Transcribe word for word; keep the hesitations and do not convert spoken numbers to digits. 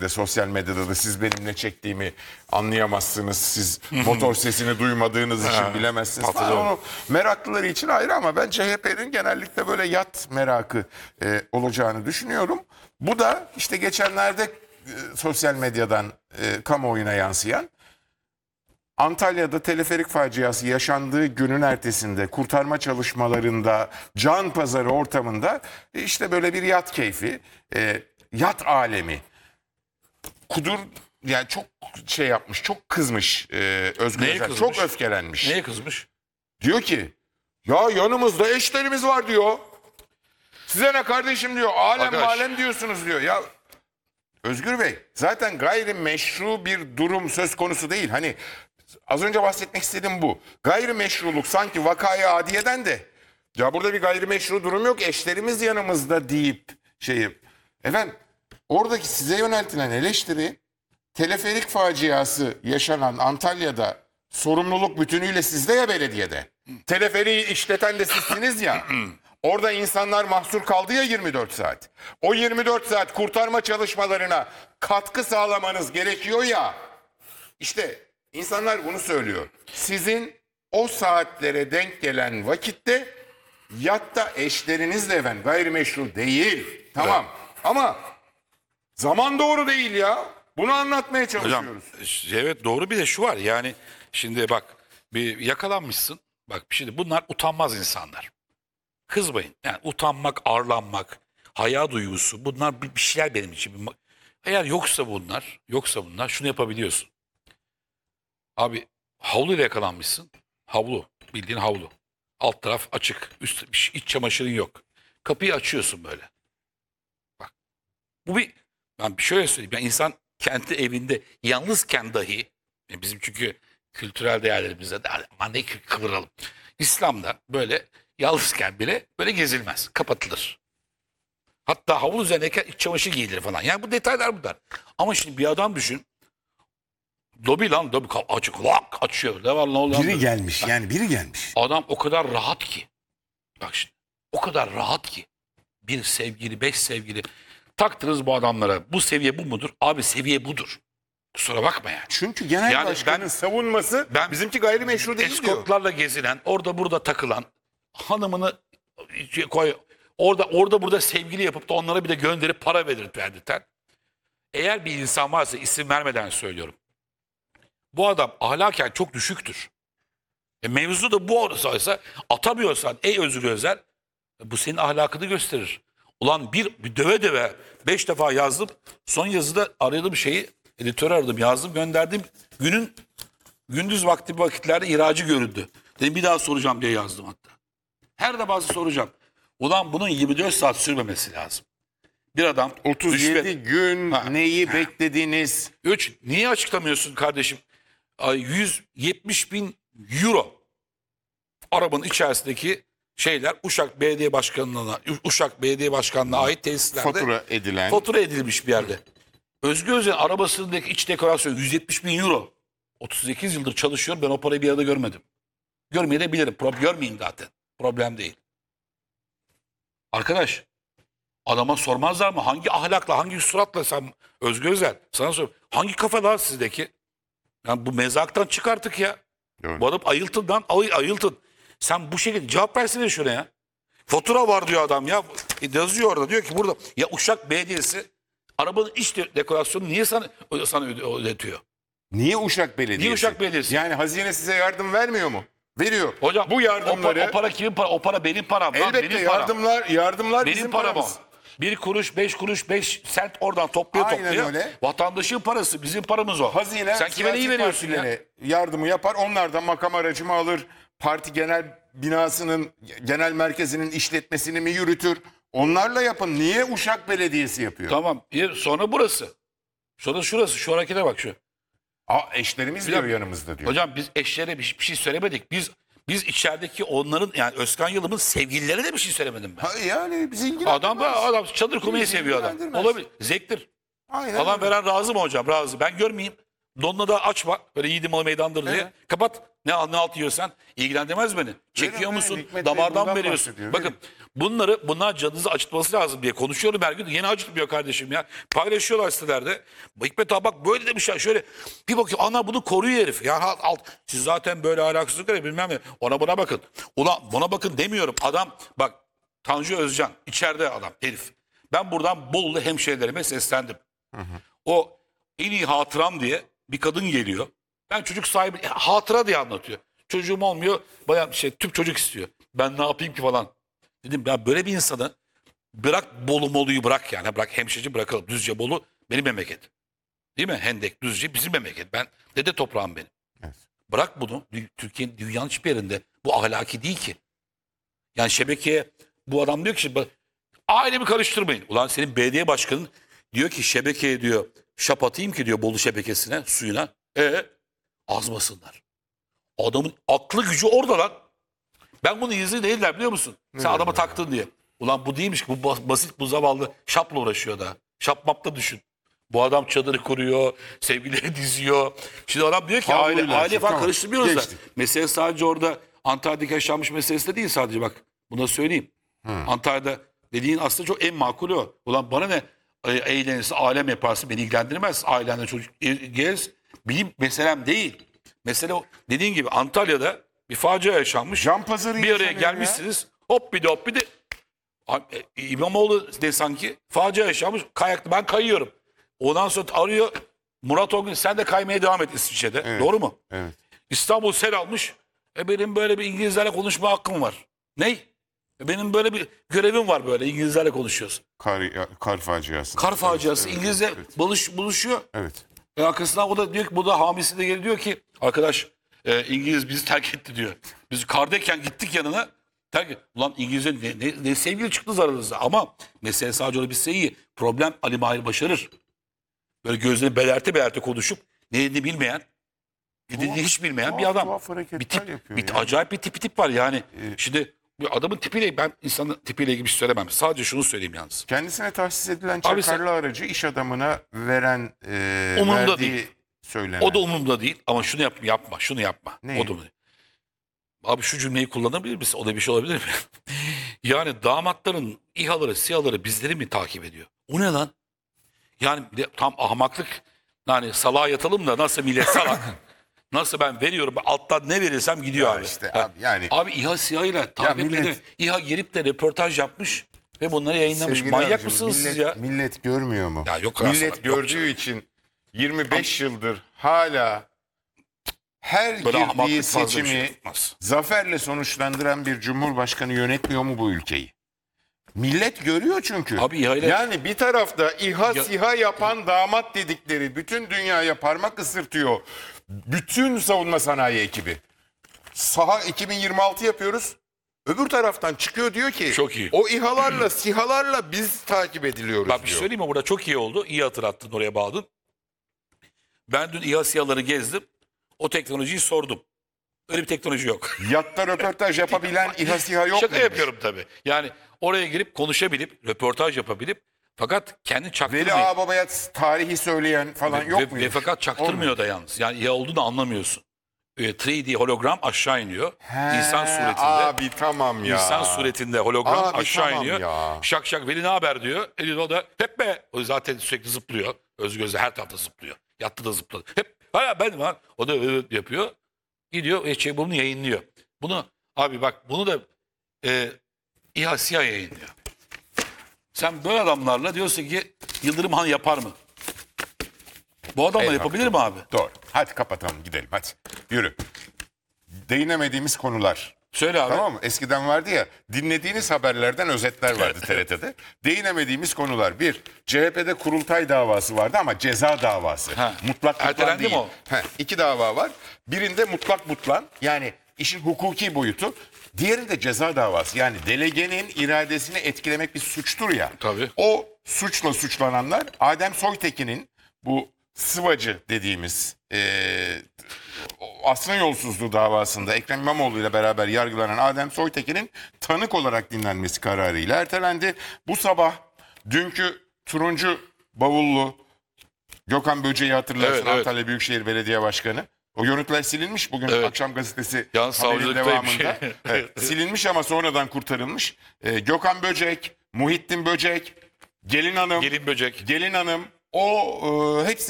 şeyde sosyal medyada da siz benim ne çektiğimi anlayamazsınız. Siz motor sesini duymadığınız için bilemezsiniz. Falan. Onu meraklıları için ayrı ama ben C H P'nin genellikle böyle yat merakı e, olacağını düşünüyorum. Bu da işte geçenlerde e, sosyal medyadan e, kamuoyuna yansıyan Antalya'da teleferik faciası yaşandığı günün ertesinde kurtarma çalışmalarında can pazarı ortamında işte böyle bir yat keyfi, e, yat alemi. Kudur yani çok şey yapmış, çok kızmış e, Özgür Neye Özel, kızmış? çok öfkelenmiş. Neye kızmış? Diyor ki ya yanımızda eşlerimiz var diyor. Size ne kardeşim diyor, alem Arkadaş. alem diyorsunuz diyor. Ya Özgür Bey zaten gayrimeşru bir durum söz konusu değil. Hani az önce bahsetmek istediğim bu. Gayrimeşruluk sanki vakaya adiyeden de ya burada bir gayrimeşru durum yok eşlerimiz yanımızda deyip şeyi. Efendim oradaki size yöneltilen eleştiri teleferik faciası yaşanan Antalya'da sorumluluk bütünüyle sizde ya belediyede. Teleferiği işleten de sizsiniz ya. Orada insanlar mahsur kaldı ya yirmi dört saat. O yirmi dört saat kurtarma çalışmalarına katkı sağlamanız gerekiyor ya. İşte insanlar bunu söylüyor. Sizin o saatlere denk gelen vakitte yatta eşlerinizle efendim gayrimeşru değil. Tamam ama zaman doğru değil ya. Bunu anlatmaya Hocam çalışıyoruz. evet doğru, bir de şu var yani şimdi bak bir yakalanmışsın. Bak şimdi bunlar utanmaz insanlar. Kızmayın. Yani utanmak, arlanmak, haya duygusu bunlar bir bir şeyler benim için. Eğer yoksa bunlar, yoksa bunlar şunu yapabiliyorsun. Abi havluyla yakalanmışsın. Havlu, bildiğin havlu. Alt taraf açık, üst iç çamaşırın yok. Kapıyı açıyorsun böyle. Bak. Bu bir ben bir şöyle söyleyeyim. Yani insan kendi evinde yalnızken dahi yani bizim çünkü kültürel değerlerimizde de aman ne kıvıralım. İslam'da böyle yalnızken bile böyle gezilmez. Kapatılır. Hatta havlu üzerindeyken iç çamaşır giyilir falan. Yani bu detaylar bunlar. Ama şimdi bir adam düşün. Lobi lan lobi açık lak açıyor. Ne var ne oluyor? Biri gelmiş yani biri gelmiş. Adam o kadar rahat ki. Bak şimdi. O kadar rahat ki. Bir sevgili, beş sevgili. Taktınız bu adamlara. Bu seviye bu mudur? Abi seviye budur. Kusura bakma yani. Çünkü genel Yani başkanın ben- savunması ben- bizimki gayrimeşru değil diyor. Eskortlarla gezinen, orada burada takılan, hanımını koy, orada orada burada sevgili yapıp da onlara bir de gönderip para veririp verdirten. Eğer bir insan varsa isim vermeden söylüyorum. Bu adam ahlaken çok düşüktür. E mevzu da bu olsaysa atamıyorsan ey Özgür Özel bu senin ahlakını gösterir. Ulan bir, bir döve döve beş defa yazdım. Son yazıda aradım şeyi editör aradım yazdım gönderdim. Günün gündüz vakti vakitlerde iracı göründü. Dedim bir daha soracağım diye yazdım hatta. Her defası soracağım. Ulan bunun yirmi dört saat sürmemesi lazım. Bir adam otuz yedi rüşvet- gün Ha. neyi beklediniz? Üç, niye açıklamıyorsun kardeşim? Ay, yüz yetmiş bin euro arabanın içerisindeki şeyler Uşak Belediye Başkanlığı'na, Uşak Belediye Başkanlığı'na ait tesislerde Fatura edilen. fatura edilmiş bir yerde. Özgür Özel'in arabasındaki iç dekorasyon yüz yetmiş bin euro. otuz sekiz yıldır çalışıyor. Ben o parayı bir arada görmedim. Görmeyi de bilirim. Pro görmeyeyim zaten. Problem değil. Arkadaş adama sormazlar mı? Hangi ahlakla, hangi suratla sen Özgür Özel sana sor. Hangi kafa lan sizdeki? Yani bu mezaktan çık artık ya. Evet. Varıp ayıltın lan ay, ayıltın. Sen bu şekilde cevap versene şuna ya. Fatura var diyor adam ya. E, yazıyor orada diyor ki burada ya Uşak Belediyesi arabanın iç de- dekorasyonu niye sana, sana öde- ödetiyor? Niye Uşak Belediyesi? Niye Uşak Belediyesi? Yani hazine size yardım vermiyor mu? Veriyor. Hocam bu o, yardımları pa- o para kimin para? O para benim param. lan, elbette benim param. yardımlar yardımlar Benim bizim param o. paramız. Bir kuruş, beş kuruş, beş sent oradan topluyor Aynen topluyor. öyle. Vatandaşın parası, bizim paramız o. Hazine Sen kime neyi siyasi veriyorsun ya? partilere yardımı yapar. Onlar da makam aracımı alır. Parti genel binasının, genel merkezinin işletmesini mi yürütür? Onlarla yapın. Niye Uşak Belediyesi yapıyor? Tamam. Bir, sonra burası. Sonra şurası. Şu harekete bak şu. Aa, eşlerimiz Bir diyor dakika. yanımızda diyor. Hocam biz eşlere bir, bir şey söylemedik. Biz biz içerideki onların yani Özkan Yılım'ın sevgililerine de bir şey söylemedim ben. Ha, yani bizi ilgilendirmez. Adam da adam çadır kurmayı Bizi seviyor adam. ilgilendirmez. Olabilir. Zevktir. Aynen Falan öyle. veren razı mı hocam? Razı. Ben görmeyeyim. Donunu da açma. Böyle yiğidi malı meydandır diye. Evet. Kapat. Ne, ne alt yiyorsan ilgilendirmez beni. Çekiyor Verin, musun? verin. Hikmet Bey Damardan bundan veriyorsun. bahsediyor, Bakın verin. bunları bunlar canınızı acıtması lazım diye konuşuyorum her gün. Yeni acıtmıyor kardeşim ya. Paylaşıyorlar sitelerde. Hikmet abi bak böyle demişler. Şöyle bir bakıyor ana bunu koruyor herif. Ya alt, alt. Siz zaten böyle ahlaksızlıklar bilmem ne. Ona buna bakın. Ulan buna bakın demiyorum. Adam bak Tanju Özcan içeride adam herif. Ben buradan Bolu hemşehrilerime seslendim. O en iyi hatıram diye bir kadın geliyor. Ben çocuk sahibi e, hatıra diye anlatıyor. Çocuğum olmuyor. Bayağı şey tüp çocuk istiyor. Ben ne yapayım ki falan. Dedim ya böyle bir insanı bırak Bolu Molu'yu bırak yani. Bırak hemşireci bırakalım. Düzce Bolu benim memleket. Değil mi? Hendek, Düzce bizim memleket. Ben dede toprağım benim. Evet. Bırak bunu. Dü- Türkiye'nin dünyanın hiçbir yerinde bu ahlaki değil ki. Yani şebekeye bu adam diyor ki şimdi, ailemi karıştırmayın. Ulan senin belediye başkanın diyor ki şebekeye diyor şap atayım ki diyor Bolu şebekesine suyuna. E azmasınlar. Adamın aklı gücü orada lan. Ben bunu izin değiller biliyor musun? Sen adama taktın diye. Ulan bu değilmiş ki bu bas- basit bu zavallı şapla uğraşıyor da. Şap mapta düşün. Bu adam çadırı kuruyor, sevgilileri diziyor. Şimdi adam diyor ki aile, Havluyla, aile falan tamam. karıştırmıyoruz da. Geçtik. Mesele sadece orada Antalya'daki yaşanmış meselesi de değil sadece bak. Bunu da söyleyeyim. Antalya'da dediğin aslında çok en makulü o. Ulan bana ne e, eğlenirse alem yaparsın beni ilgilendirmez. Ailenle çocuk e, geliriz. Benim meselem değil. Mesele o. Dediğin gibi Antalya'da bir facia yaşanmış. Can pazarı bir araya yaşanıyor ya. gelmişsiniz. Hop bir de hop bir de e, İmamoğlu de sanki facia yaşanmış. Kayaklı ben kayıyorum. Ondan sonra arıyor Murat Orgun sen de kaymaya devam et İsviçre'de. Evet. Doğru mu? Evet. İstanbul sel almış. E benim böyle bir İngilizlerle konuşma hakkım var. Ney? E benim böyle bir görevim var böyle İngilizlerle konuşuyoruz. Kar, kar faciası. Kar faciası Evet, İngilizler evet, buluş, buluşuyor. evet. E arkasından o da diyor ki bu da hamisi de geliyor diyor ki arkadaş e, İngiliz bizi terk etti diyor. Biz kardayken gittik yanına. Terk et. Ulan İngilizce ne, ne, ne sevgili çıktı aranızda ama mesele sadece onu bilse iyi. Problem Ali Mahir Başarır. Böyle gözlerini belerte belerte konuşup ne dediğini bilmeyen, ne dediğini hiç bilmeyen tuhaf, bir adam. tuhaf hareketler Bir tip, yapıyor bir, ya. acayip bir tipi tip var yani. Şimdi bu adamın tipiyle ben insanın tipiyle ilgili bir şey söylemem. Sadece şunu söyleyeyim yalnız. Kendisine tahsis edilen Abi sen- çakarlı aracı iş adamına veren e, Umurumda verdiği değil. söylenen. O da umurumda değil ama şunu yap, yapma, şunu yapma. Ne? O da umurumda. Abi şu cümleyi kullanabilir misin? O da bir şey olabilir mi? Yani damatların İHA'ları, SİHA'ları bizleri mi takip ediyor? O ne lan? Yani bir de tam ahmaklık. Yani salağa yatalım da nasıl millet salak? Nasıl ben veriyorum alttan ne verirsem gidiyor Ya abi. işte Ha. abi yani- Abi İHA SİHA'yla takip millet- edip İHA gelip de röportaj yapmış ve bunları yayınlamış. Sevgili Manyak abicim, mısınız millet, siz ya? Millet görmüyor mu? Ya yok millet aslında, yok gördüğü canım. için yirmi beş yıldır hala her Böyle girdiği ahmaklık fazla bir şey seçimi tutmaz. zaferle sonuçlandıran bir cumhurbaşkanı yönetmiyor mu bu ülkeyi? Millet görüyor çünkü. Abi İHA ile- Yani bir tarafta İHA Ya- SİHA yapan damat dedikleri bütün dünyaya parmak ısırtıyor. Bütün savunma sanayi ekibi. Saha iki bin yirmi altı yapıyoruz. Öbür taraftan çıkıyor diyor ki Çok iyi. o İHA'larla SİHA'larla biz takip ediliyoruz Bak bir şey diyor. söyleyeyim mi? Burada çok iyi oldu. İyi hatırlattın oraya bağladın. Ben dün İHA SİHA'ları gezdim. O teknolojiyi sordum. Öyle bir teknoloji yok. Yatta röportaj yapabilen İHA SİHA yok Şaka muymuş? yapıyorum tabii. Yani oraya girip konuşabilip, röportaj yapabilip fakat kendi Veli çaktırmıyor. Ağababa'ya tarihi söyleyen falan Ve, yok ve, mu? ve fakat çaktırmıyor da yalnız. Yani İHA olduğunu anlamıyorsun. E, üç D hologram aşağı iniyor. İnsan suretinde. Abi tamam ya. İnsan suretinde hologram Abi aşağı tamam iniyor. ya. Şak şak Veli ne haber diyor. Eli o da hep be. O zaten sürekli zıplıyor. Özgür Özde her tarafta zıplıyor. Yattı da zıpladı. Hep ha ben var. O da "Hı" yapıyor. Gidiyor ve şey bunu yayınlıyor. Bunu abi bak bunu da e, İHA SİHA yayınlıyor. Sen böyle adamlarla diyorsun ki Yıldırım Han yapar mı? Bu adamlar Eyvallah. yapabilir mi abi? Doğru. Hadi kapatalım gidelim hadi. Yürü. Değinemediğimiz konular. Söyle abi. Tamam mı? Eskiden vardı ya dinlediğiniz haberlerden özetler vardı T R T'de. Değinemediğimiz konular. Bir, C H P'de kurultay davası vardı ama ceza davası. Ha. Mutlak butlan Ertelendi değil. mi o? He, iki dava var. Birinde mutlak butlan yani işin hukuki boyutu. Diğerinde ceza davası. Yani delegenin iradesini etkilemek bir suçtur ya. Tabii. O suçla suçlananlar Adem Soytekin'in bu sıvacı dediğimiz eee asrın yolsuzluğu davasında Ekrem İmamoğlu ile beraber yargılanan Adem Soytekin'in tanık olarak dinlenmesi kararıyla ertelendi. Bu sabah dünkü turuncu bavullu Gökhan Böceği hatırlarsın, Evet, evet. Antalya Büyükşehir Belediye Başkanı. O görüntüler silinmiş bugün Evet. Akşam Gazetesi Yalnız haberin savcılıktaymış. devamında. Evet, silinmiş ama sonradan kurtarılmış. Ee, Gökhan Böcek, Muhittin Böcek, Gelin Hanım, Gelin böcek. Gelin Hanım o e, hepsi